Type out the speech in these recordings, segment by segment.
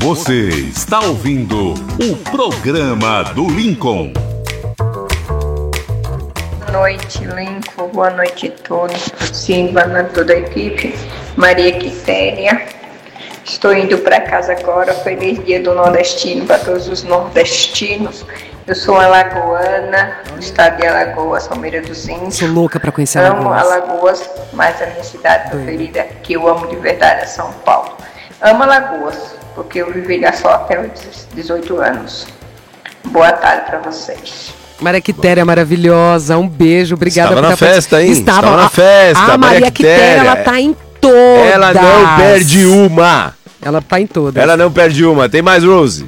Você está ouvindo o programa do Lincoln. Boa noite, Lincoln. Boa noite a todos. Sim, boa noite a toda a equipe. Maria Quitéria. Estou indo para casa agora. Feliz Dia do Nordestino para todos os nordestinos. Eu sou alagoana, do estado de Alagoas, Palmeira dos Índios. Sou louca para conhecer Alagoas. Amo Alagoas, mas a minha cidade preferida, que eu amo de verdade, é São Paulo. Amo Alagoas, porque eu vivi lá só até os 18 anos. Boa tarde para vocês. Maria Quitéria maravilhosa, um beijo, obrigada por estar na festa, hein? Estava na festa. A Maria Quitéria, ela tá em todas. Ela não perde uma. Ela tá em todas. Ela não perde uma. Tem mais, Rose?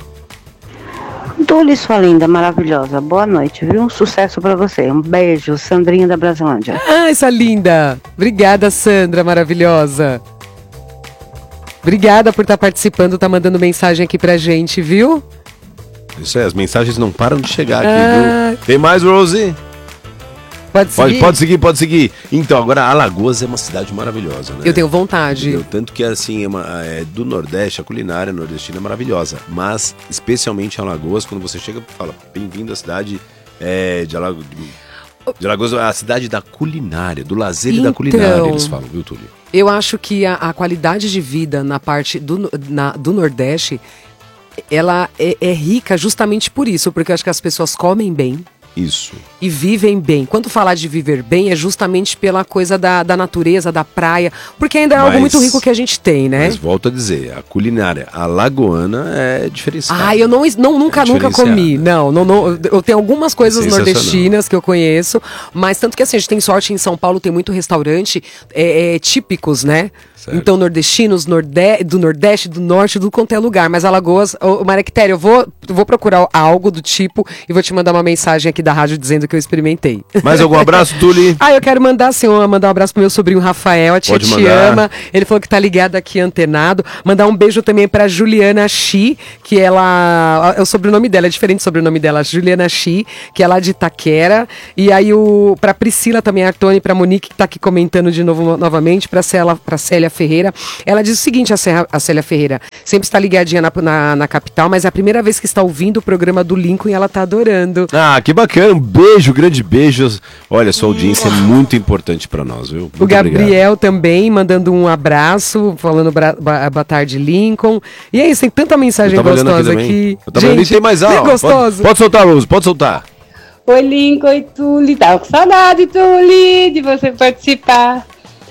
Tuli, sua linda, maravilhosa. Boa noite, viu? Um sucesso pra você. Um beijo, Sandrinha da Brasilândia. Ah, essa linda. Obrigada, Sandra, maravilhosa. Obrigada por estar participando, tá mandando mensagem aqui pra gente, viu? Isso aí, as mensagens não param de chegar aqui, viu? Tem mais, Rose? Pode seguir? Pode seguir. Então, agora, Alagoas é uma cidade maravilhosa, né? Eu tenho vontade. Entendeu? Tanto que, assim, do Nordeste, a culinária nordestina é maravilhosa. Mas, especialmente em Alagoas, quando você chega e fala, bem-vindo à cidade de Alagoas. De Alagoas, a cidade da culinária, do lazer e da culinária, eles falam, viu, Túlio? Eu acho que a qualidade de vida na parte do Nordeste, ela é rica justamente por isso, porque eu acho que as pessoas comem bem. Isso. E vivem bem. Quando falar de viver bem é justamente pela coisa da natureza, da praia, porque ainda é algo muito rico que a gente tem, né? Mas volto a dizer, a culinária alagoana é diferenciada. Ah, eu nunca comi. Não, eu tenho algumas coisas nordestinas que eu conheço, mas tanto que assim, a gente tem sorte em São Paulo, tem muito restaurante típicos, né? Certo. Então, nordestinos, do Nordeste, do Norte, do quanto é lugar. Mas Alagoas, Maria Quitéria, eu vou procurar algo do tipo e vou te mandar uma mensagem aqui da rádio dizendo que eu experimentei. Mais algum abraço, Tuli? Eu quero mandar um abraço pro meu sobrinho Rafael, a tia te ama. Ele falou que tá ligado aqui, antenado. Mandar um beijo também pra Juliana Chi, que ela... O sobrenome dela é diferente do sobrenome dela, Juliana Chi, que é lá de Itaquera. E aí pra Priscila também, Artoni, pra Monique, que tá aqui comentando de novo, novamente, pra Célia Ferreira. Ela diz o seguinte, a Célia Ferreira, sempre está ligadinha na capital, mas é a primeira vez que está ouvindo o programa do Lincoln e ela tá adorando. Ah, que bacana, um beijo, grande beijo. Olha, sua audiência é muito importante para nós, viu? Muito o Gabriel obrigado. Também, mandando um abraço, falando boa tarde, Lincoln. E é isso, tem tanta mensagem gostosa aqui. Gente, tem mais algo. Gostoso. Pode soltar, Rose, pode soltar. Oi, Lincoln, oi, Tuli. Tava com saudade, Tuli, de você participar.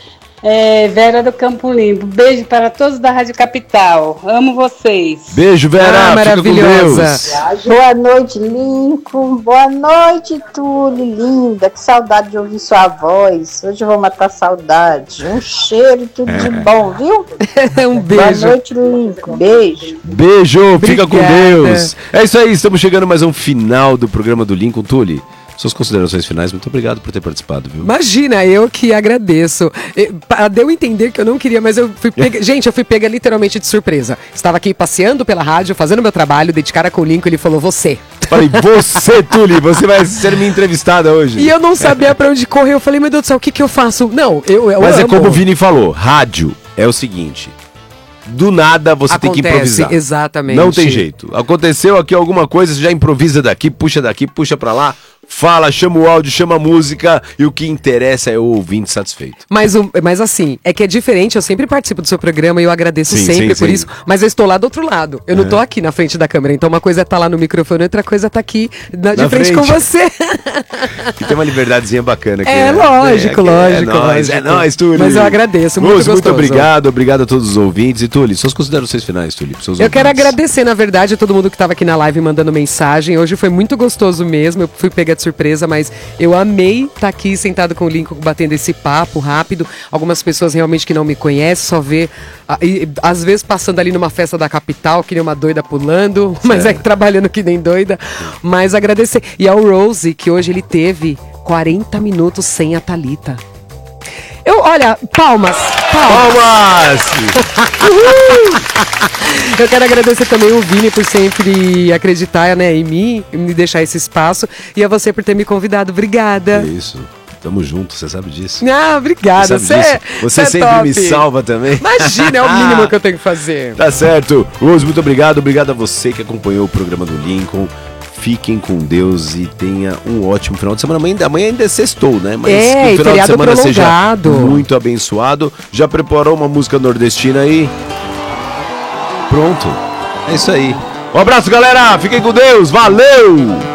Vera do Campo Limpo. Beijo para todos da Rádio Capital. Amo vocês. Beijo, Vera. Maravilhosa. Boa noite, Lincoln. Boa noite, Tuli, linda. Que saudade de ouvir sua voz. Hoje eu vou matar saudade. Um cheiro e tudo de bom, viu? Um beijo. Boa noite, Lincoln. Beijo. Beijo. Obrigada. Fica com Deus. É isso aí. Estamos chegando mais um final do programa do Lincoln. Tuli, suas considerações finais, muito obrigado por ter participado, viu? Imagina, eu que agradeço. Deu a entender que eu não queria, mas eu fui pega... Gente, eu fui pega literalmente de surpresa. Estava aqui passeando pela rádio, fazendo meu trabalho, dei de cara com o Lincoln, ele falou, você. Falei, você, Tuli, você vai ser minha entrevistada hoje. E eu não sabia pra onde correr, eu falei, meu Deus do céu, o que eu faço? Não, eu Mas amo. É como o Vini falou, rádio é o seguinte... Do nada você tem que improvisar. Exatamente. Não tem jeito. Aconteceu aqui alguma coisa, você já improvisa daqui, puxa pra lá, fala, chama o áudio, chama a música e o que interessa é o ouvinte satisfeito. Mas assim, é que é diferente, eu sempre participo do seu programa e eu agradeço sempre por isso, mas eu estou lá do outro lado. Eu não tô aqui na frente da câmera, então uma coisa é estar lá no microfone, outra coisa é estar aqui de frente com você. E tem uma liberdadezinha bacana aqui. Lógico. É nóis, Tuli. Mas eu agradeço, muito obrigado a todos os ouvintes. E Tuli, suas considerações finais, Tuli, pros seus ouvintes. Quero agradecer, na verdade, a todo mundo que estava aqui na live mandando mensagem. Hoje foi muito gostoso mesmo, eu fui pegar de surpresa, mas eu amei estar aqui sentado com o Lincoln, batendo esse papo rápido. Algumas pessoas realmente que não me conhecem, só vê, às vezes passando ali numa festa da capital, que nem uma doida pulando, mas trabalhando que nem doida. Mas agradecer. E ao Rose, que hoje ele teve 40 minutos sem a Thalita. Olha, palmas! Eu quero agradecer também o Vini por sempre acreditar, né, em mim, e me deixar esse espaço. E a você por ter me convidado. Obrigada. Isso. Tamo junto, você sabe disso. Ah, obrigada. Você sempre top. me salva também. Imagina, é o mínimo que eu tenho que fazer. Tá certo. Rose, muito obrigado. Obrigado a você que acompanhou o programa do Lincoln. Fiquem com Deus e tenha um ótimo final de semana. Amanhã ainda é sextou, né? Mas que o final de semana seja muito abençoado. Já preparou uma música nordestina aí? Pronto. É isso aí. Um abraço, galera. Fiquem com Deus. Valeu!